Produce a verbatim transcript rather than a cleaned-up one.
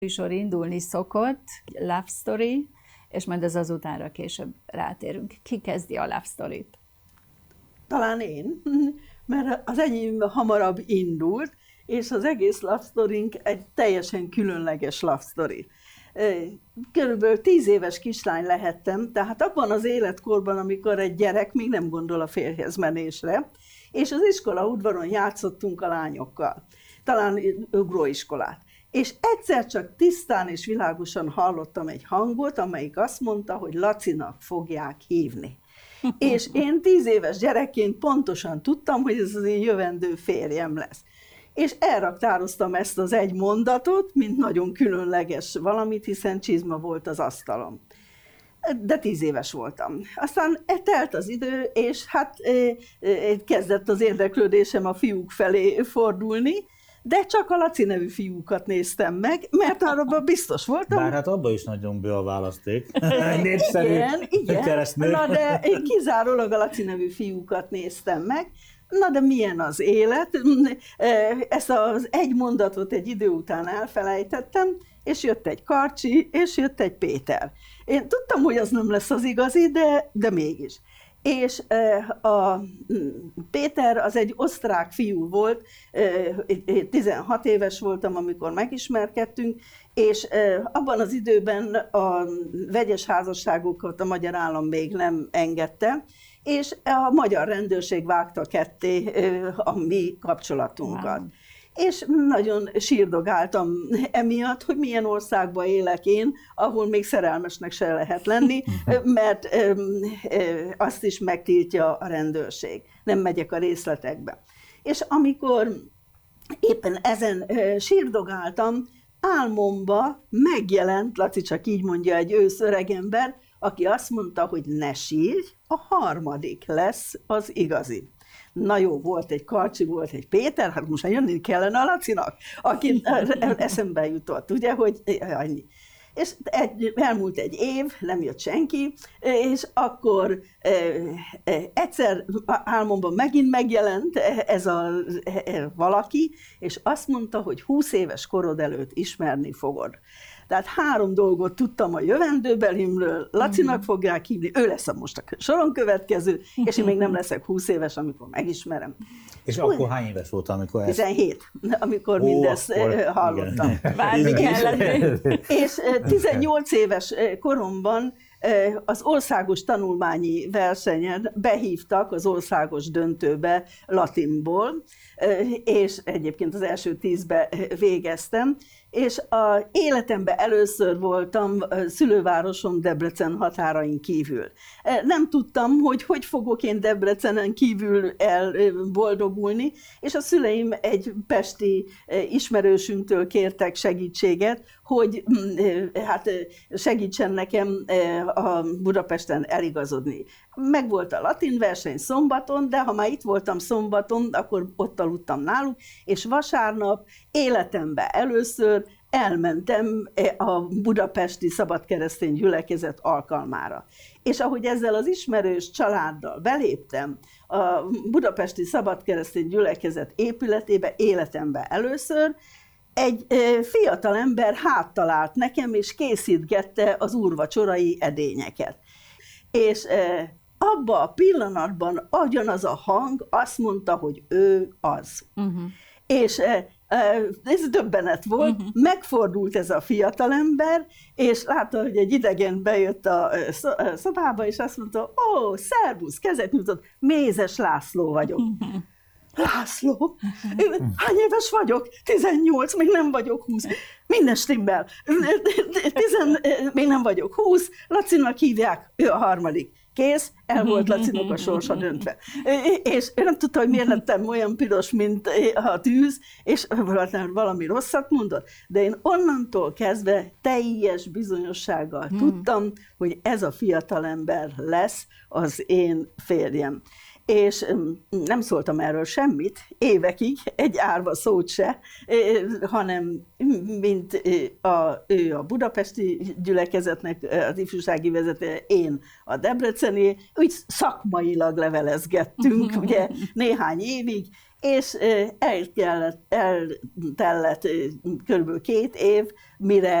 sor indulni szokott, love story, és majd ez azutánra később rátérünk. Ki kezdi a love storyt? Talán én, mert az enyém hamarabb indult, és az egész love storyink egy teljesen különleges love story. Körülbelül tíz éves kislány lehettem, tehát abban az életkorban, amikor egy gyerek még nem gondol a férjhez menésre, és az iskola udvaron játszottunk a lányokkal, talán ugróiskolát. És egyszer csak tisztán és világosan hallottam egy hangot, amelyik azt mondta, hogy Lacinak fogják hívni. És én tíz éves gyerekként pontosan tudtam, hogy ez az én jövendő férjem lesz. És elraktároztam ezt az egy mondatot, mint nagyon különleges valamit, hiszen csizma volt az asztalom. De tíz éves voltam. Aztán telt az idő, és hát kezdett az érdeklődésem a fiúk felé fordulni, de csak a Laci nevű fiúkat néztem meg, mert arra biztos voltam. Bár hát abban is nagyon bő a választék. Népszerű igen, igen. keresztnő. Na de én kizárólag a Laci nevű fiúkat néztem meg. Na de milyen az élet? Ezt az egy mondatot egy idő után elfelejtettem, és jött egy Karcsi, és jött egy Péter. Én tudtam, hogy az nem lesz az igazi, de, de mégis. És a Péter az egy osztrák fiú volt, tizenhat éves voltam, amikor megismerkedtünk, és abban az időben a vegyes házasságokat a magyar állam még nem engedte, és a magyar rendőrség vágta ketté a mi kapcsolatunkat. Wow. És nagyon sírdogáltam emiatt, hogy milyen országban élek én, ahol még szerelmesnek se lehet lenni, mert azt is megtiltja a rendőrség. Nem megyek a részletekbe. És amikor éppen ezen sírdogáltam, álmomba megjelent, Laci csak így mondja, egy ősz öregember, aki azt mondta, hogy ne sírj, a harmadik lesz az igazi. Na jó, volt egy Karcsi, volt egy Péter, hát most jönni kellene a Lacinak, aki eszembe jutott, ugye, hogy annyi. És egy, elmúlt egy év, nem jött senki, és akkor e, egyszer álmomban megint megjelent ez a e, valaki, és azt mondta, hogy húsz éves korod előtt ismerni fogod. Tehát három dolgot tudtam a jövendőbelimről, Lacinak fogják hívni, ő lesz a most a soron következő, és én még nem leszek húsz éves, amikor megismerem. És Úgy, akkor hány éves volt, amikor ezt... tizenhét, amikor Ó, mindezt akkor, hallottam. Várni kellett. És tizennyolc éves koromban az országos tanulmányi versenyen behívtak az országos döntőbe latinból, és egyébként az első tízbe végeztem, és a életemben először voltam szülővárosom Debrecen határain kívül. Nem tudtam, hogy hogy fogok én Debrecenen kívül elboldogulni, és a szüleim egy pesti ismerősünktől kértek segítséget, hogy hát segítsen nekem a Budapesten eligazodni. Megvolt a latin verseny szombaton, de ha már itt voltam szombaton, akkor ott aludtam náluk, és vasárnap életemben először elmentem a budapesti szabadkeresztény gyülekezet alkalmára. És ahogy ezzel az ismerős családdal beléptem a budapesti szabadkeresztény gyülekezet épületébe életemben először, egy fiatal ember háttalált nekem, és készítgette az úrvacsorai edényeket. És abban a pillanatban ugyanaz a hang azt mondta, hogy ő az. Uh-huh. És ez döbbenet volt, uh-huh. Megfordult ez a fiatalember, és látta, hogy egy idegen bejött a szobába, és azt mondta, ó, szervusz, kezet nyújtott, Mézes László vagyok. Uh-huh. László? Én hány éves vagyok? tizennyolc, még nem vagyok húsz. Minden stimmel. Tizen, még nem vagyok húsz, Lacinak hívják, ő a harmadik. Kész, el volt Lacinak a sorsa döntve. És ő nem tudta, hogy miért lettem olyan piros, mint a tűz, és valami rosszat mondott, de én onnantól kezdve teljes bizonyossággal hmm. tudtam, hogy ez a fiatalember lesz az én férjem. És nem szóltam erről semmit, évekig, egy árva szót se, hanem mint a, ő a budapesti gyülekezetnek az ifjúsági vezetője, én a debreceni, úgy szakmailag levelezgettünk, ugye néhány évig, és el kellett, eltellett körülbelül két év, mire